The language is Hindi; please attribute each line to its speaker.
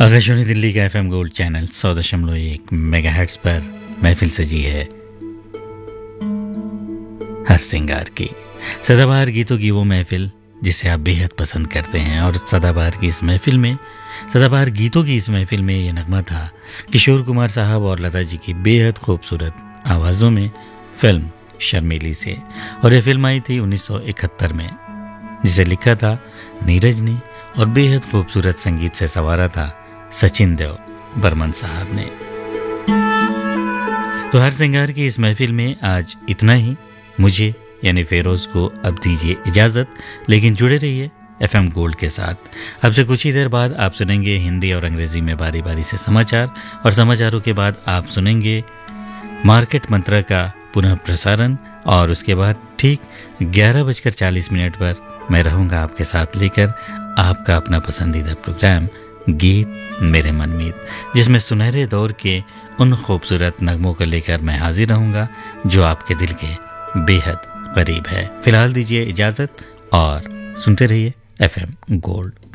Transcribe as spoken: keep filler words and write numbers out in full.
Speaker 1: आकाशवाणी दिल्ली का एफएम गोल्ड चैनल सौ दशमलव एक मेगाहर्ट्ज पर महफिल सजी है हर सिंगार की। सदाबहार गीतों की वो महफिल जिसे आप बेहद पसंद करते हैं, और सदाबहार की इस महफिल में सदाबहार गीतों की इस महफिल में ये नगमा था किशोर कुमार साहब और लता जी की बेहद खूबसूरत आवाज़ों में, फिल्म शर्मीली से। और ये फिल्म आई थी उन्नीस सौ इकहत्तर में, जिसे लिखा था नीरज ने और बेहद खूबसूरत संगीत से संवारा था सचिन देव बर्मन साहब ने। तो हर सिंगार की इस महफिल में आज इतना ही। मुझे यानी फेरोज को अब दीजिए इजाजत, लेकिन जुड़े रहिए एफएम गोल्ड के साथ। अब से कुछ ही देर बाद आप सुनेंगे हिंदी और अंग्रेजी में बारी बारी से समाचार, और समाचारों के बाद आप सुनेंगे मार्केट मंत्रा का पुनः प्रसारण, और उसके बाद ठीक ग्यारह बजकर चालीस मिनट पर मैं रहूंगा आपके साथ लेकर आपका अपना पसंदीदा प्रोग्राम गीत मेरे मनमीत, जिसमें सुनहरे दौर के उन खूबसूरत नगमों को लेकर मैं हाजिर रहूंगा जो आपके दिल के बेहद करीब है। फिलहाल दीजिए इजाजत और सुनते रहिए एफएम गोल्ड।